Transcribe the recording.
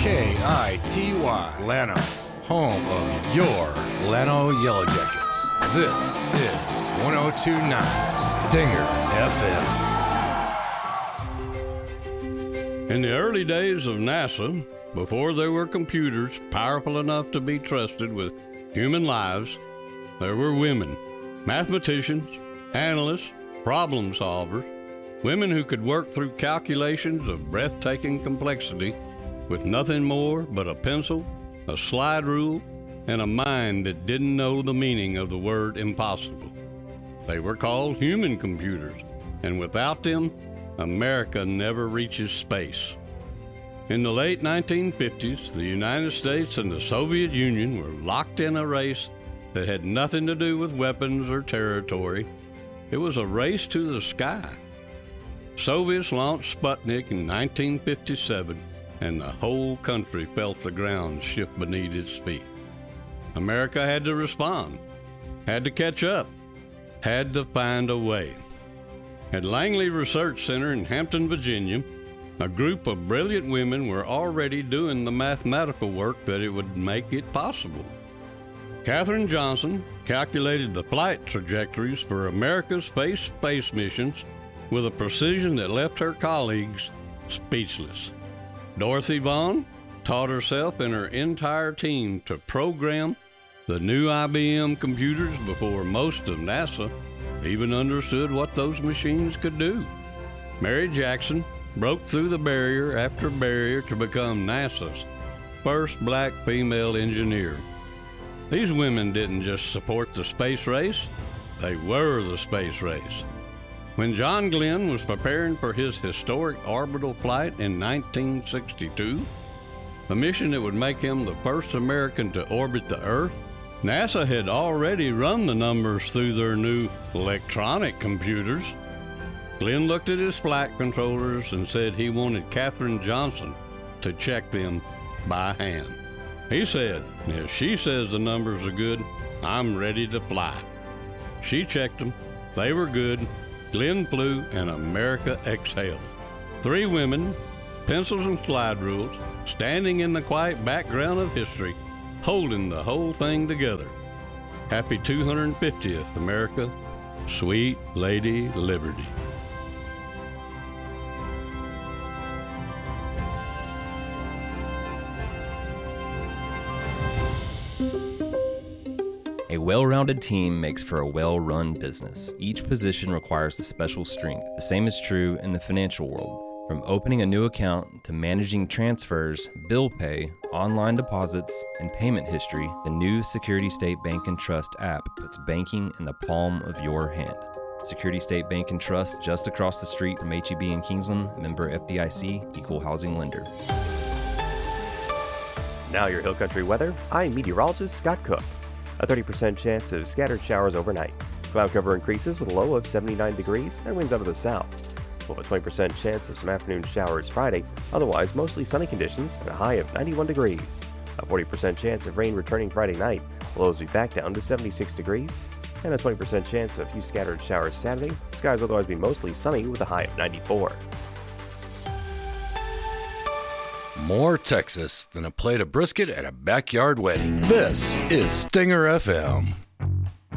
KITY, Llano, home of your Llano Yellow Jackets. This is 102.9 Stinger FM. In the early days of NASA, before there were computers powerful enough to be trusted with human lives, there were women, mathematicians, analysts, problem solvers, women who could work through calculations of breathtaking complexity with nothing more but a pencil, a slide rule, and a mind that didn't know the meaning of the word impossible. They were called human computers, and without them, America never reaches space. In the late 1950s, the United States and the Soviet Union were locked in a race that had nothing to do with weapons or territory. It was a race to the sky. Soviets launched Sputnik in 1957, and the whole country felt the ground shift beneath its feet. America had to respond, had to catch up, had to find a way. At Langley Research Center in Hampton, Virginia, a group of brilliant women were already doing the mathematical work that it would make it possible. Katherine Johnson calculated the flight trajectories for America's space missions with a precision that left her colleagues speechless. Dorothy Vaughan taught herself and her entire team to program the new IBM computers before most of NASA even understood what those machines could do. Mary Jackson broke through the barrier after barrier to become NASA's first black female engineer. These women didn't just support the space race, they were the space race. When John Glenn was preparing for his historic orbital flight in 1962, the mission that would make him the first American to orbit the Earth, NASA had already run the numbers through their new electronic computers. Glenn looked at his flight controllers and said he wanted Katherine Johnson to check them by hand. He said, if she says the numbers are good, I'm ready to fly. She checked them. They were good. Glenn flew, and America exhaled. 3 women, pencils and slide rules, standing in the quiet background of history, holding the whole thing together. Happy 250th, America. Sweet Lady Liberty. A well-rounded team makes for a well-run business. Each position requires a special strength. The same is true in the financial world. From opening a new account to managing transfers, bill pay, online deposits, and payment history, the new Security State Bank and Trust app puts banking in the palm of your hand. Security State Bank and Trust, just across the street from HEB in Kingsland, member FDIC, equal housing lender. Now your Hill Country weather. I'm meteorologist Scott Cook. A 30% chance of scattered showers overnight. Cloud cover increases with a low of 79 degrees and winds out of the south. We'll have a 20% chance of some afternoon showers Friday, otherwise mostly sunny conditions and a high of 91 degrees. A 40% chance of rain returning Friday night, lows will be back down to 76 degrees. And a 20% chance of a few scattered showers Saturday, skies will otherwise be mostly sunny with a high of 94. More Texas than a plate of brisket at a backyard wedding. This is Stinger FM.